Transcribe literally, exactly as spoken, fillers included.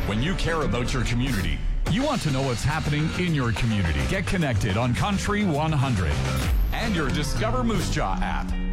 When you care about your community, you want to know what's happening in your community. Get connected on Country one hundred and your Discover Moose Jaw app.